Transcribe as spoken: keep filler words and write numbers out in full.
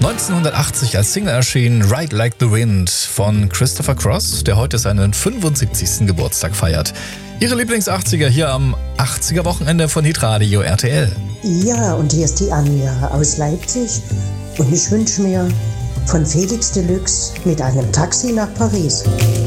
neunzehnhundertachtzig als Single erschien Ride Like the Wind von Christopher Cross, der heute seinen fünfundsiebzigsten Geburtstag feiert. Ihre Lieblings-achtziger hier am achtziger-Wochenende von Hitradio R T L. Ja, und hier ist die Anja aus Leipzig und ich wünsche mir von Felix Deluxe mit einem Taxi nach Paris.